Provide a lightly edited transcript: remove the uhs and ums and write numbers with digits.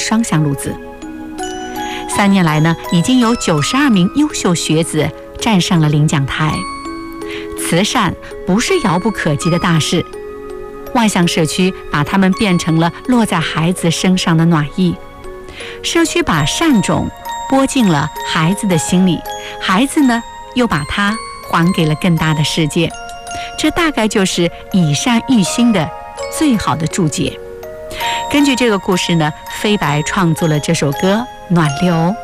双向路子。3年来呢，已经有92名优秀学子站上了领奖台。慈善不是遥不可及的大事，万象社区把它们变成了落在孩子身上的暖意。社区把善种播进了孩子的心里，孩子呢又把它还给了更大的世界。这大概就是以善育心的最好的注解。根据这个故事呢，飞白创作了这首歌《暖流》。